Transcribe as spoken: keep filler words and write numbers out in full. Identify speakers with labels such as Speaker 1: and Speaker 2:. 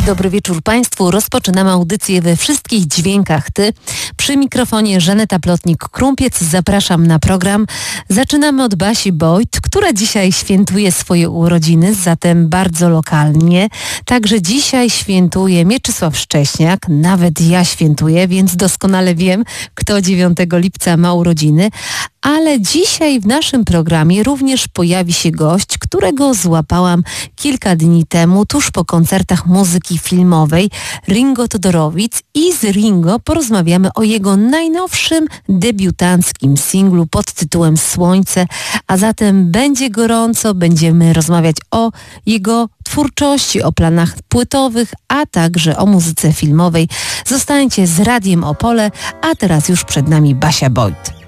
Speaker 1: Dobry wieczór Państwu. Rozpoczynamy audycję we wszystkich dźwiękach Ty. Przy mikrofonie Żaneta Plotnik-Krumpiec. Zapraszam na program. Zaczynamy od Basi Boyd, która dzisiaj świętuje swoje urodziny, zatem bardzo lokalnie. Także dzisiaj świętuje Mieczysław Szcześniak. Nawet ja świętuję, więc doskonale wiem, kto dziewiątego lipca ma urodziny. Ale dzisiaj w naszym programie również pojawi się gość, którego złapałam kilka dni temu, tuż po koncertach muzyki filmowej, Ringo Todorowic, i z Ringo porozmawiamy o jego najnowszym debiutanckim singlu pod tytułem Słońce, a zatem będzie gorąco, będziemy rozmawiać o jego twórczości, o planach płytowych, a także o muzyce filmowej. Zostańcie z Radiem Opole, a teraz już przed nami Basia Boyd.